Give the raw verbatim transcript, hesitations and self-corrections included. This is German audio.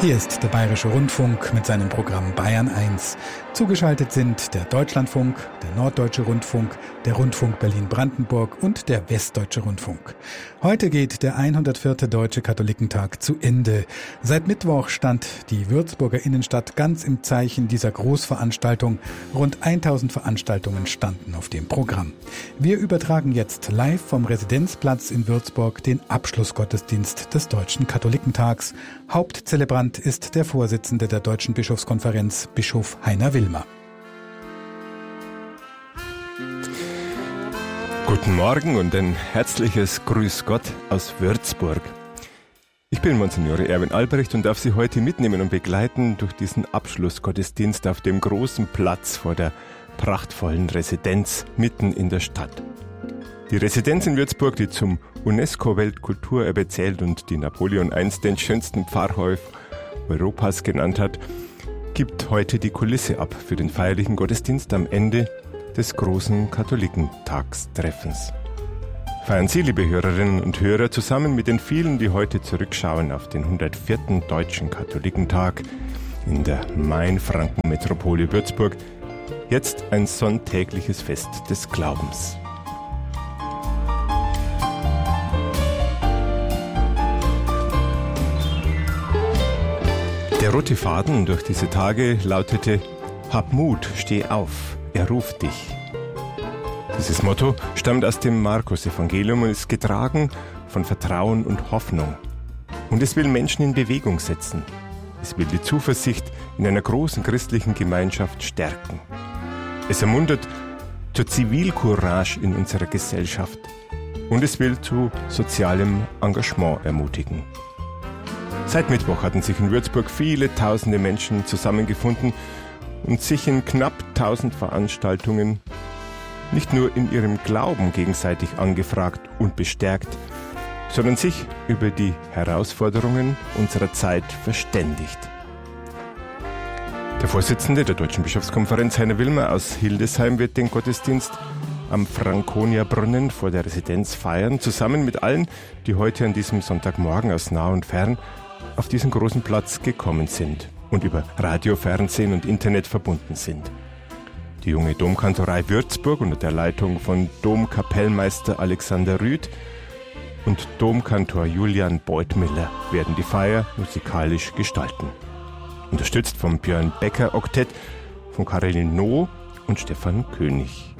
Hier ist der Bayerische Rundfunk mit seinem Programm Bayern eins. Zugeschaltet sind der Deutschlandfunk, der Norddeutsche Rundfunk, der Rundfunk Berlin-Brandenburg und der Westdeutsche Rundfunk. Heute geht der hundertvierte Deutsche Katholikentag zu Ende. Seit Mittwoch stand die Würzburger Innenstadt ganz im Zeichen dieser Großveranstaltung. Rund tausend Veranstaltungen standen auf dem Programm. Wir übertragen jetzt live vom Residenzplatz in Würzburg den Abschlussgottesdienst des Deutschen Katholikentags. Hauptzelebrant ist der Vorsitzende der Deutschen Bischofskonferenz, Bischof Heiner Wilmer. Guten Morgen und ein herzliches Grüß Gott aus Würzburg. Ich bin Monsignore Erwin Albrecht und darf Sie heute mitnehmen und begleiten durch diesen Abschlussgottesdienst auf dem großen Platz vor der prachtvollen Residenz mitten in der Stadt. Die Residenz in Würzburg, die zum UNESCO-Weltkulturerbe zählt und die Napoleon einst den schönsten Pfarrhof Europas genannt hat, gibt heute die Kulisse ab für den feierlichen Gottesdienst am Ende des großen Katholikentagstreffens. Feiern Sie, liebe Hörerinnen und Hörer, zusammen mit den vielen, die heute zurückschauen auf den hundertvierten Deutschen Katholikentag in der Main-Franken-Metropole Würzburg, jetzt ein sonntägliches Fest des Glaubens. Der rote Faden durch diese Tage lautete: Hab Mut, steh auf, er ruft dich. Dieses Motto stammt aus dem Markus-Evangelium und ist getragen von Vertrauen und Hoffnung. Und es will Menschen in Bewegung setzen. Es will die Zuversicht in einer großen christlichen Gemeinschaft stärken. Es ermuntert zur Zivilcourage in unserer Gesellschaft. Und es will zu sozialem Engagement ermutigen. Seit Mittwoch hatten sich in Würzburg viele tausende Menschen zusammengefunden und sich in knapp tausend Veranstaltungen nicht nur in ihrem Glauben gegenseitig angefragt und bestärkt, sondern sich über die Herausforderungen unserer Zeit verständigt. Der Vorsitzende der Deutschen Bischofskonferenz, Heiner Wilmer aus Hildesheim, wird den Gottesdienst am Frankonia-Brunnen vor der Residenz feiern, zusammen mit allen, die heute an diesem Sonntagmorgen aus nah und fern auf diesen großen Platz gekommen sind und über Radio, Fernsehen und Internet verbunden sind. Die junge Domkantorei Würzburg unter der Leitung von Domkapellmeister Alexander Rüth und Domkantor Julian Beutmüller werden die Feier musikalisch gestalten. Unterstützt vom Björn Becker Oktett, von Caroline Noh und Stefan König.